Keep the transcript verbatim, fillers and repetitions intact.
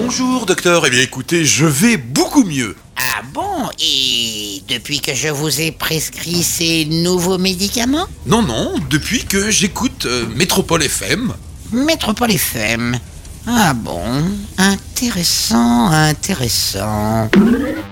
Bonjour docteur, eh bien écoutez, je vais beaucoup mieux. Ah bon? Et depuis que je vous ai prescrit ces nouveaux médicaments? Non, non, depuis que j'écoute euh, Métropole F M. Métropole F M. Ah bon? Intéressant, intéressant.